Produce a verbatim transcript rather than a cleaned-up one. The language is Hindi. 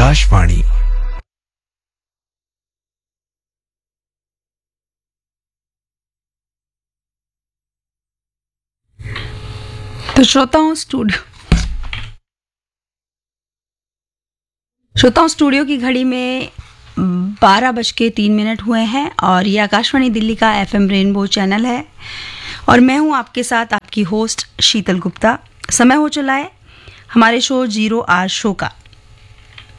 आकाशवाणी। तो श्रोताओं स्टूडियो श्रोताओं स्टूडियो की घड़ी में बारह बज के तीन मिनट हुए हैं और ये आकाशवाणी दिल्ली का एफएम रेनबो चैनल है और मैं हूं आपके साथ आपकी होस्ट शीतल गुप्ता। समय हो चला है हमारे शो जीरो आर शो का।